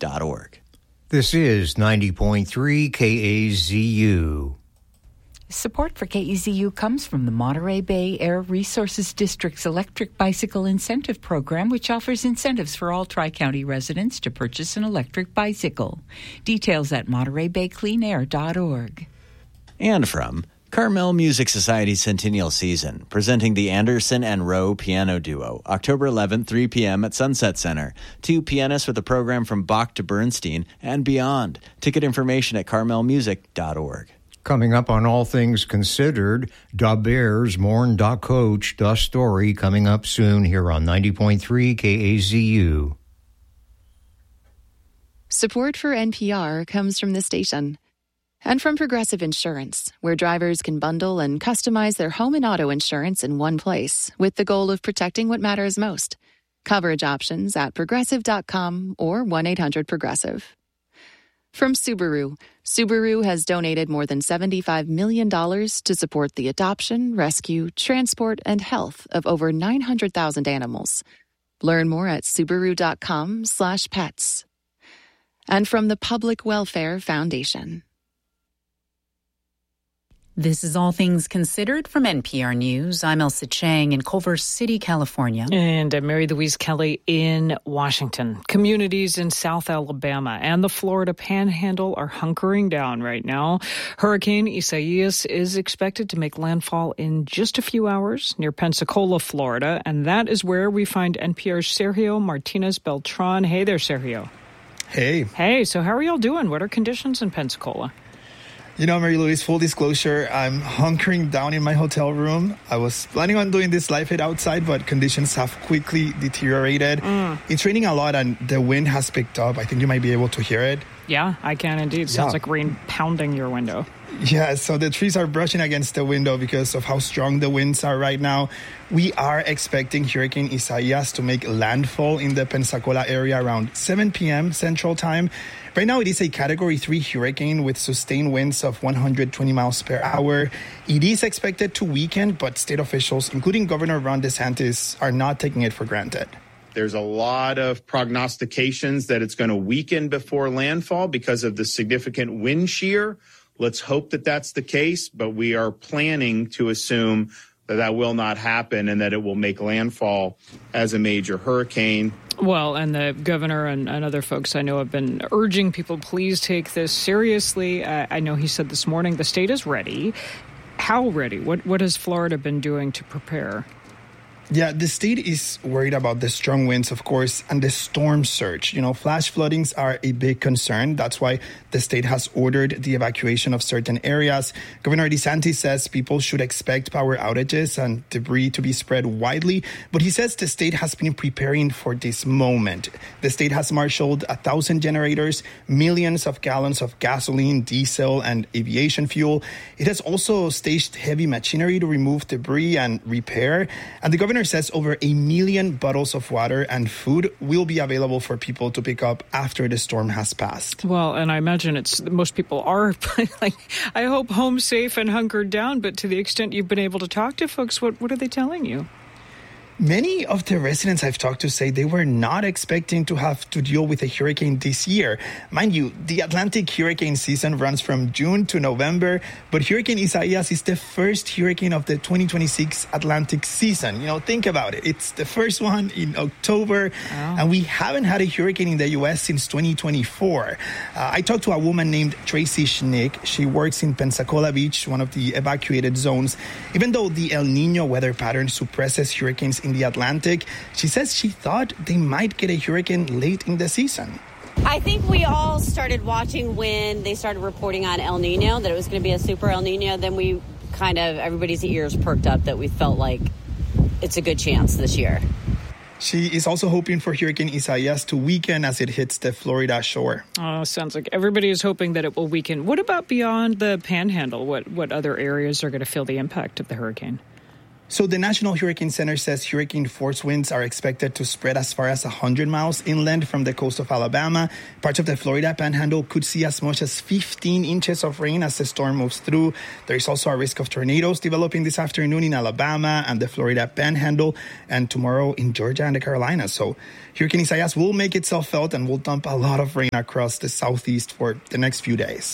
KRMLmusic.org. This is 90.3 KAZU. Support for KEZU comes from the Monterey Bay Air Resources District's Electric Bicycle Incentive Program, which offers incentives for all Tri-County residents to purchase an electric bicycle. Details at MontereyBayCleanAir.org. And from Carmel Music Society Centennial Season, presenting the Anderson and Rowe Piano Duo, October 11th, 3 p.m. at Sunset Center. 2 pianists with a program from Bach to Bernstein and beyond. Ticket information at carmelmusic.org. Coming up on All Things Considered, Da Bears, Morn Da Coach, Da Story, coming up soon here on 90.3 KAZU. Support for NPR comes from the station and from Progressive Insurance, where drivers can bundle and customize their home and auto insurance in one place with the goal of protecting what matters most. Coverage options at progressive.com or 1-800-PROGRESSIVE. From Subaru, Subaru has donated more than $75 million to support the adoption, rescue, transport, and health of over 900,000 animals. Learn more at Subaru.com/pets. And from the Public Welfare Foundation. This is All Things Considered from NPR News. I'm Elsa Chang in Culver City, California. And I'm Mary Louise Kelly in Washington. Communities in South Alabama and the Florida Panhandle are hunkering down right now. Hurricane Isaias is expected to make landfall in just a few hours near Pensacola, Florida. And that is where we find NPR's Sergio Martinez Beltran. Hey there, Sergio. Hey. Hey, so how are y'all doing? What are conditions in Pensacola? You know, Mary Louise, full disclosure, I'm hunkering down in my hotel room. I was planning on doing this live hit outside, but conditions have quickly deteriorated. It's raining a lot and the wind has picked up. I think you might be able to hear it. Yeah, I can indeed. Sounds like rain pounding your window. Yeah, so the trees are brushing against the window because of how strong the winds are right now. We are expecting Hurricane Isaias to make landfall in the Pensacola area around 7 p.m. Central Time. Right now, it is a Category 3 hurricane with sustained winds of 120 miles per hour. It is expected to weaken, but state officials, including Governor Ron DeSantis, are not taking it for granted. There's a lot of prognostications that it's going to weaken before landfall because of the significant wind shear. Let's hope that that's the case, but we are planning to assume that that will not happen and that it will make landfall as a major hurricane. Well, and the governor and other folks I know have been urging people, please take this seriously. I know he said this morning the state is ready. How ready? What has Florida been doing to prepare? Yeah, the state is worried about the strong winds, of course, and the storm surge. You know, flash floodings are a big concern. That's why the state has ordered the evacuation of certain areas. Governor DeSantis says people should expect power outages and debris to be spread widely. But he says the state has been preparing for this moment. The state has marshaled 1,000 generators, millions of gallons of gasoline, diesel, and aviation fuel. It has also staged heavy machinery to remove debris and repair. And the governor says over 1 million bottles of water and food will be available for people to pick up after the storm has passed. Well, and I imagine most people are, like, I hope home safe and hunkered down, but to the extent you've been able to talk to folks, what are they telling you? Many of the residents I've talked to say they were not expecting to have to deal with a hurricane this year. Mind you, the Atlantic hurricane season runs from June to November, but Hurricane Isaias is the first hurricane of the 2026 Atlantic season. You know, think about it. It's the first one in October, and we haven't had a hurricane in the U.S. since 2024. I talked to a woman named Tracy Schnick. She works in Pensacola Beach, one of the evacuated zones. Even though the El Nino weather pattern suppresses hurricanes in the Atlantic, she says she thought they might get a hurricane late in the season. I think we all started watching when they started reporting on El Nino, that it was going to be a super El Nino. Then we everybody's ears perked up that we felt like it's a good chance this year. She is also hoping for Hurricane Isaias to weaken as it hits the Florida shore. Oh, sounds like everybody is hoping that it will weaken. What about beyond the Panhandle? What other areas are going to feel the impact of the hurricane? So the National Hurricane Center says hurricane force winds are expected to spread as far as 100 miles inland from the coast of Alabama. Parts of the Florida Panhandle could see as much as 15 inches of rain as the storm moves through. There is also a risk of tornadoes developing this afternoon in Alabama and the Florida Panhandle, and tomorrow in Georgia and the Carolinas. So Hurricane Isaias will make itself felt and will dump a lot of rain across the southeast for the next few days.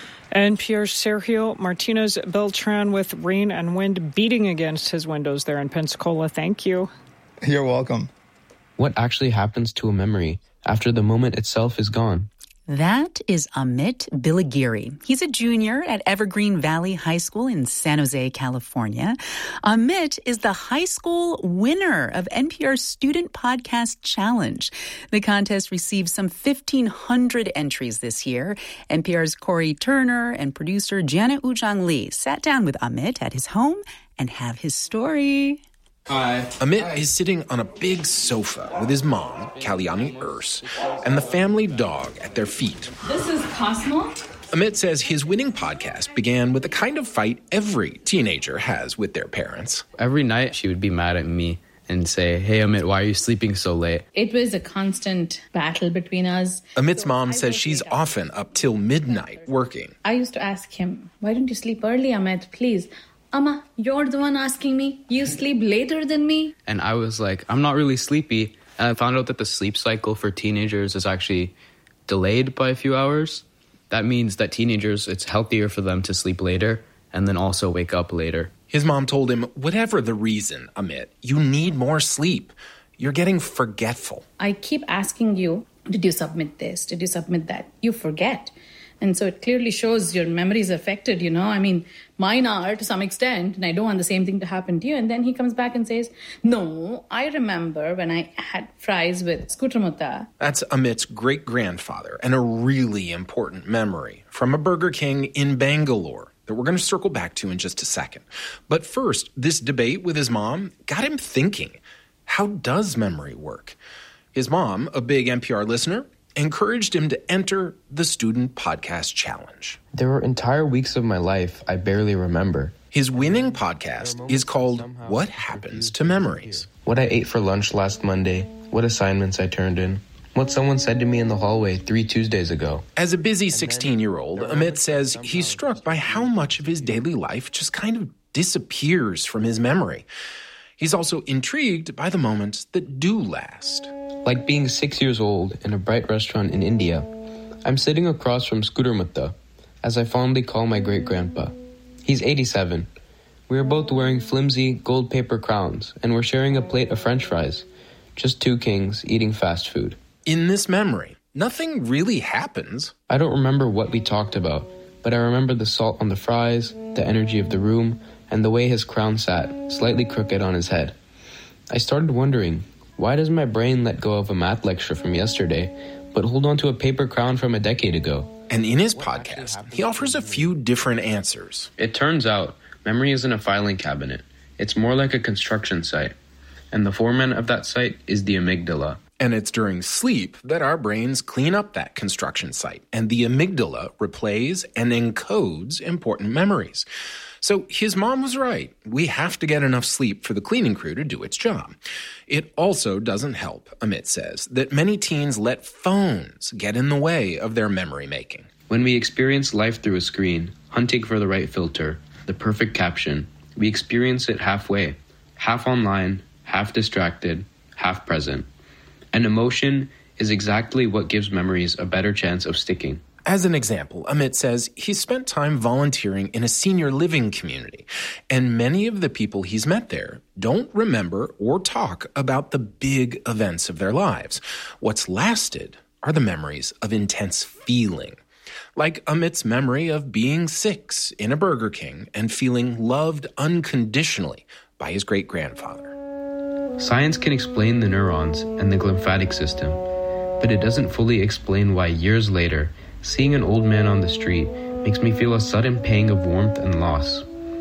NPR's Sergio Martinez Beltran with rain and wind beating against his windows there in Pensacola. Thank you. You're welcome. What actually happens to a memory after the moment itself is gone? That is Amit Bilagiri. He's a junior at Evergreen Valley High School in San Jose, California. Amit is the high school winner of NPR's Student Podcast Challenge. The contest received some 1,500 entries this year. NPR's Corey Turner and producer Janet Ujang Lee sat down with Amit at his home and have his story. Hi. Amit is sitting on a big sofa with his mom, Kalyani Urs, and the family dog at their feet. This is Cosmo. Amit says his winning podcast began with the kind of fight every teenager has with their parents. Every night she would be mad at me and say, "Hey Amit, why are you sleeping so late?" It was a constant battle between us. Amit's mom says she's often up till midnight working. I used to ask him, "Why don't you sleep early, Amit, please?" "Amma, you're the one asking me. You sleep later than me." And I was like, I'm not really sleepy. And I found out that the sleep cycle for teenagers is actually delayed by a few hours. That means that teenagers, it's healthier for them to sleep later and then also wake up later. His mom told him, whatever the reason, Amit, you need more sleep. You're getting forgetful. I keep asking you, did you submit this? Did you submit that? You forget. And so it clearly shows your memory is affected, you know. I mean, mine are to some extent, and I don't want the same thing to happen to you. And then he comes back and says, "No, I remember when I had fries with Scooter Mutta." That's Amit's great-grandfather, and a really important memory from a Burger King in Bangalore that we're going to circle back to in just a second. But first, this debate with his mom got him thinking, how does memory work? His mom, a big NPR listener, encouraged him to enter the Student Podcast Challenge. There were entire weeks of my life I barely remember. His winning podcast is called What Happens to Memories? What I ate for lunch last Monday, what assignments I turned in, what someone said to me in the hallway 3 Tuesdays ago. As a busy 16-year-old, Amit says he's struck by how much of his daily life just kind of disappears from his memory. He's also intrigued by the moments that do last. Like being 6 years old in a bright restaurant in India. I'm sitting across from Scooter Mutta, as I fondly call my great-grandpa. He's 87. We are both wearing flimsy gold paper crowns, and we're sharing a plate of French fries. Just two kings eating fast food. In this memory, nothing really happens. I don't remember what we talked about, but I remember the salt on the fries, the energy of the room, and the way his crown sat, slightly crooked on his head. I started wondering, why does my brain let go of a math lecture from yesterday, but hold on to a paper crown from a decade ago? And in his podcast, he offers a few different answers. It turns out, memory isn't a filing cabinet. It's more like a construction site. And the foreman of that site is the amygdala. And it's during sleep that our brains clean up that construction site, and the amygdala replays and encodes important memories. So his mom was right. We have to get enough sleep for the cleaning crew to do its job. It also doesn't help, Amit says, that many teens let phones get in the way of their memory making. When we experience life through a screen, hunting for the right filter, the perfect caption, we experience it halfway, half online, half distracted, half present. And emotion is exactly what gives memories a better chance of sticking. As an example, Amit says he spent time volunteering in a senior living community, and many of the people he's met there don't remember or talk about the big events of their lives. What's lasted are the memories of intense feeling, like Amit's memory of being 6 in a Burger King and feeling loved unconditionally by his great-grandfather. Science can explain the neurons and the glymphatic system, but it doesn't fully explain why years later, seeing an old man on the street makes me feel a sudden pang of warmth and loss.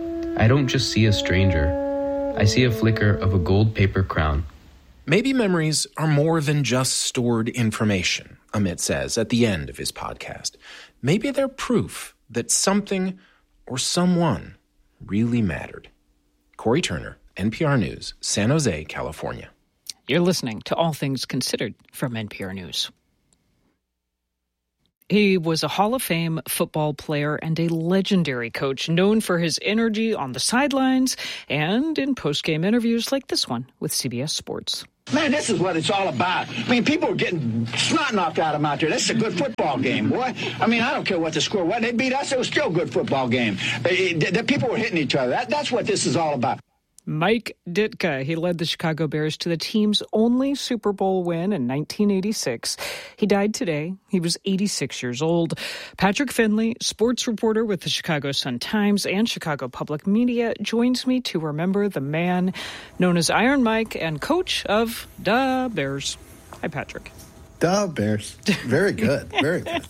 I don't just see a stranger. I see a flicker of a gold paper crown. Maybe memories are more than just stored information, Amit says at the end of his podcast. Maybe they're proof that something or someone really mattered. Corey Turner, NPR News, San Jose, California. You're listening to All Things Considered from NPR News. He was a Hall of Fame football player and a legendary coach, known for his energy on the sidelines and in post-game interviews like this one with CBS Sports. Man, this is what it's all about. I mean, people are getting snot knocked out of them out there. This is a good football game, boy. I mean, I don't care what the score was. They beat us. It was still a good football game. The people were hitting each other. That's what this is all about. Mike Ditka, he led the Chicago Bears to the team's only Super Bowl win in 1986. He died today. He was 86 years old. Patrick Finley, sports reporter with the Chicago Sun-Times and Chicago Public Media, joins me to remember the man known as Iron Mike and coach of the Bears. Hi, Patrick. The Bears. Very good. Very good.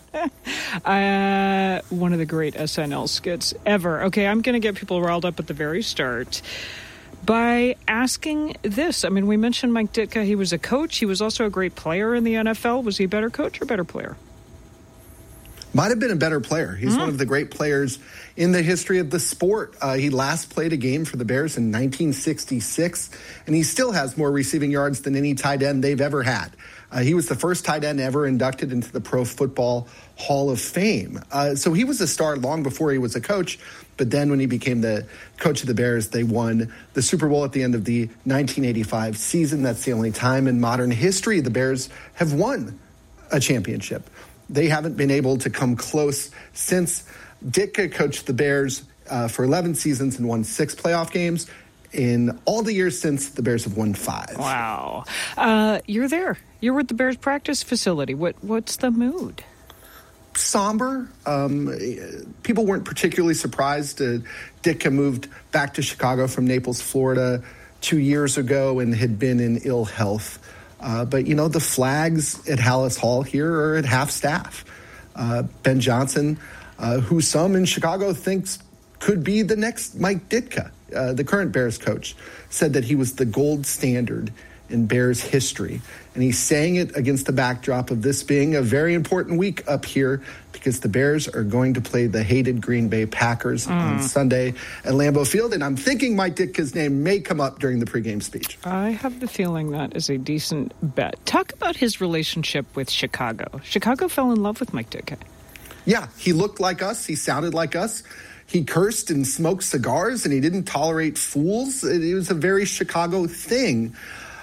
One of the great SNL skits ever. Okay, I'm going to get people riled up at the very start by asking this. I mean, we mentioned Mike Ditka. He was a coach. He was also a great player in the NFL. Was he a better coach or a better player? Might have been a better player. He's one of the great players in the history of the sport. He last played a game for the Bears in 1966, and he still has more receiving yards than any tight end they've ever had. He was the first tight end ever inducted into the Pro Football Hall of Fame. So he was a star long before he was a coach. But then when he became the coach of the Bears, they won the Super Bowl at the end of the 1985 season. That's the only time in modern history the Bears have won a championship. They haven't been able to come close since. Ditka coached the Bears for 11 seasons and won 6 playoff games. In all the years since, the Bears have won 5. Wow. You're there. You're at the Bears practice facility. What's the mood? Somber. People weren't particularly surprised. Ditka moved back to Chicago from Naples, Florida 2 years ago and had been in ill health. But, you know, the flags at Hallis Hall here are at half staff. Ben Johnson, who some in Chicago thinks could be the next Mike Ditka, the current Bears coach, said that he was the gold standard in Bears history. And he's saying it against the backdrop of this being a very important week up here because the Bears are going to play the hated Green Bay Packers on Sunday at Lambeau Field. And I'm thinking Mike Ditka's name may come up during the pregame speech. I have the feeling that is a decent bet. Talk about his relationship with Chicago. Chicago fell in love with Mike Ditka. Yeah, he looked like us. He sounded like us. He cursed and smoked cigars, and he didn't tolerate fools. It was a very Chicago thing.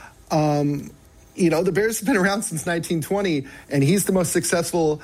You know, the Bears have been around since 1920, and he's the most successful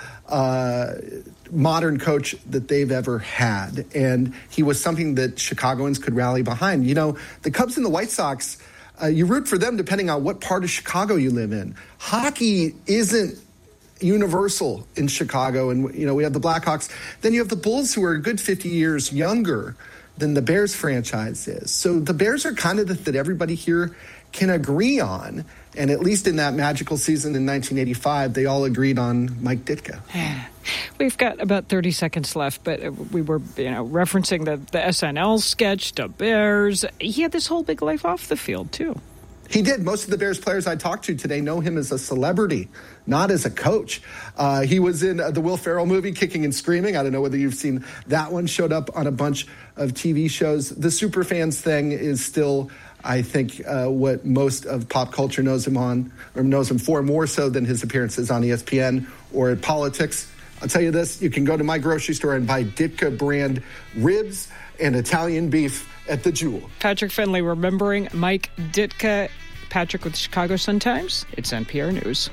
modern coach that they've ever had. And he was something that Chicagoans could rally behind. You know, the Cubs and the White Sox, you root for them depending on what part of Chicago you live in. Hockey isn't universal in Chicago, and, you know, we have the Blackhawks. Then you have the Bulls, who are a good 50 years younger than the Bears franchise is. So the Bears are kind of that everybody here can agree on. And at least in that magical season in 1985, they all agreed on Mike Ditka. We've got about 30 seconds left, but we were, referencing the SNL sketch, the Bears. He had this whole big life off the field, too. He did. Most of the Bears players I talked to today know him as a celebrity, not as a coach. He was in the Will Ferrell movie, Kicking and Screaming. I don't know whether you've seen that one. Showed up on a bunch of TV shows. The Superfans thing is still, I think, what most of pop culture knows him on, or knows him for, more so than his appearances on ESPN or at Politics. I'll tell you this, you can go to my grocery store and buy Ditka brand ribs and Italian beef at the Jewel. Patrick Finley remembering Mike Ditka. Patrick with Chicago Sun-Times. It's NPR News.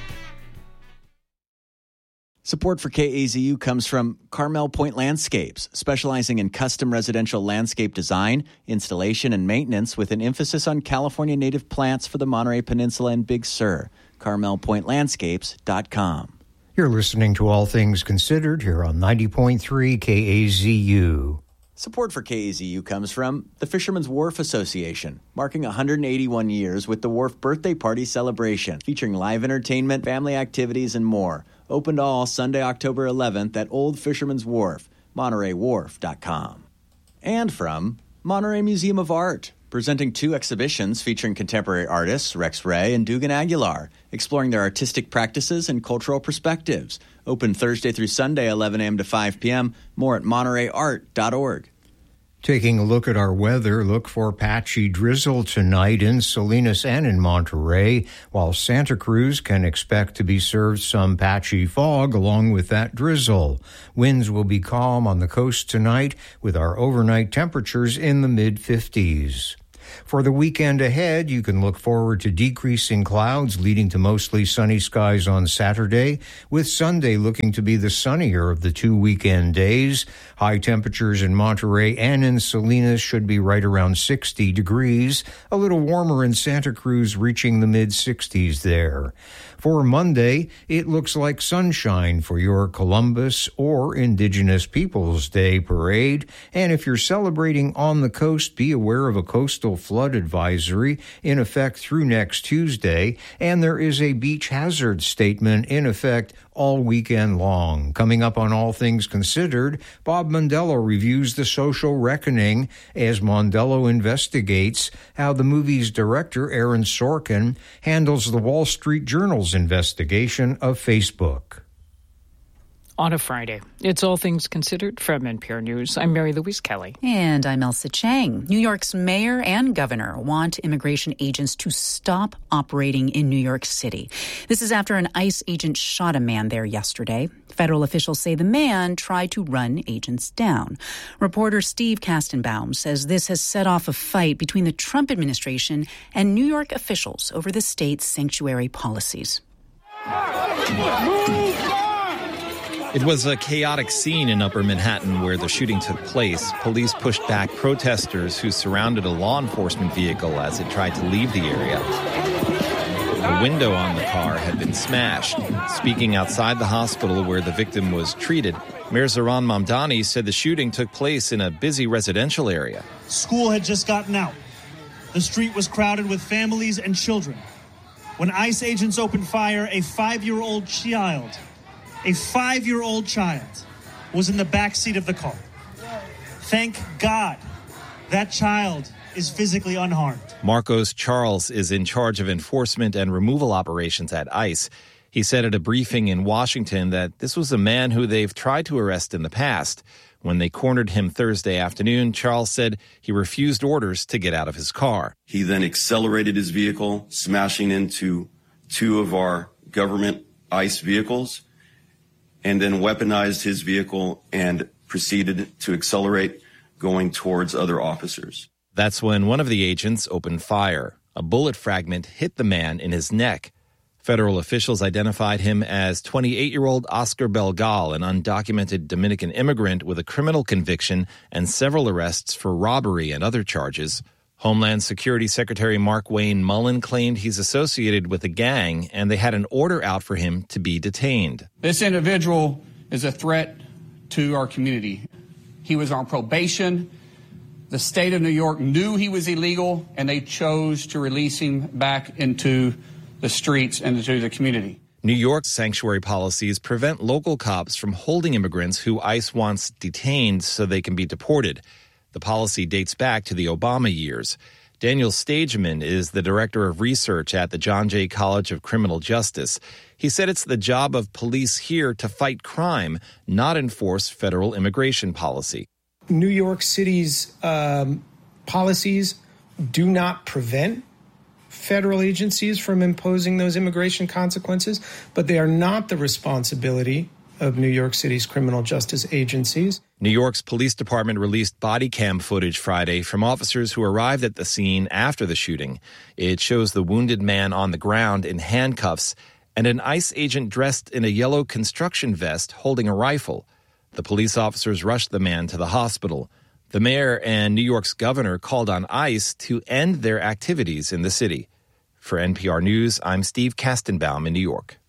Support for KAZU comes from Carmel Point Landscapes, specializing in custom residential landscape design, installation, and maintenance with an emphasis on California native plants for the Monterey Peninsula and Big Sur. CarmelPointLandscapes.com. You're listening to All Things Considered here on 90.3 KAZU. Support for KAZU comes from the Fisherman's Wharf Association, marking 181 years with the Wharf Birthday Party celebration, featuring live entertainment, family activities, and more. Open to all Sunday, October 11th at Old Fisherman's Wharf, MontereyWharf.com. And from Monterey Museum of Art, presenting 2 exhibitions featuring contemporary artists Rex Ray and Dugan Aguilar, exploring their artistic practices and cultural perspectives. Open Thursday through Sunday, 11 a.m. to 5 p.m. More at MontereyArt.org. Taking a look at our weather, look for patchy drizzle tonight in Salinas and in Monterey, while Santa Cruz can expect to be served some patchy fog along with that drizzle. Winds will be calm on the coast tonight with our overnight temperatures in the mid-50s. For the weekend ahead, you can look forward to decreasing clouds leading to mostly sunny skies on Saturday, with Sunday looking to be the sunnier of the 2 weekend days. High temperatures in Monterey and in Salinas should be right around 60 degrees, a little warmer in Santa Cruz, reaching the mid-60s there. For Monday, it looks like sunshine for your Columbus or Indigenous Peoples Day parade. And if you're celebrating on the coast, be aware of a coastal flood advisory in effect through next Tuesday. And there is a beach hazard statement in effect all weekend long. Coming up on All Things Considered, Bob Mondello reviews The Social Reckoning as Mondello investigates how the movie's director, Aaron Sorkin, handles the Wall Street Journal's investigation of Facebook. On a Friday, it's All Things Considered from NPR News. I'm Mary Louise Kelly. And I'm Elsa Chang. New York's mayor and governor want immigration agents to stop operating in New York City. This is after an ICE agent shot a man there yesterday. Federal officials say the man tried to run agents down. Reporter Steve Kastenbaum says this has set off a fight between the Trump administration and New York officials over the state's sanctuary policies. It was a chaotic scene in Upper Manhattan where the shooting took place. Police pushed back protesters who surrounded a law enforcement vehicle as it tried to leave the area. The window on the car had been smashed. Speaking outside the hospital where the victim was treated, Mayor Zohran Mamdani said the shooting took place in a busy residential area. School had just gotten out. The street was crowded with families and children. When ICE agents opened fire, a 5-year-old child was in the back seat of the car. Thank God that child is physically unharmed. Marcos Charles is in charge of enforcement and removal operations at ICE. He said at a briefing in Washington that this was a man who they've tried to arrest in the past. When they cornered him Thursday afternoon, Charles said he refused orders to get out of his car. He then accelerated his vehicle, smashing into 2 of our government ICE vehicles, and then weaponized his vehicle and proceeded to accelerate, going towards other officers. That's when one of the agents opened fire. A bullet fragment hit the man in his neck. Federal officials identified him as 28-year-old Oscar Belgal, an undocumented Dominican immigrant with a criminal conviction and several arrests for robbery and other charges. Homeland Security Secretary Mark Wayne Mullen claimed he's associated with a gang, and they had an order out for him to be detained. This individual is a threat to our community. He was on probation. The state of New York knew he was illegal, and they chose to release him back into the streets and into the community. New York's sanctuary policies prevent local cops from holding immigrants who ICE wants detained so they can be deported. The policy dates back to the Obama years. Daniel Stageman is the director of research at the John Jay College of Criminal Justice. He said it's the job of police here to fight crime, not enforce federal immigration policy. New York City's policies do not prevent federal agencies from imposing those immigration consequences, but they are not the responsibility of New York City's criminal justice agencies. New York's police department released body cam footage Friday from officers who arrived at the scene after the shooting. It shows the wounded man on the ground in handcuffs and an ICE agent dressed in a yellow construction vest holding a rifle. The police officers rushed the man to the hospital. The mayor and New York's governor called on ICE to end their activities in the city. For NPR News, I'm Steve Kastenbaum in New York.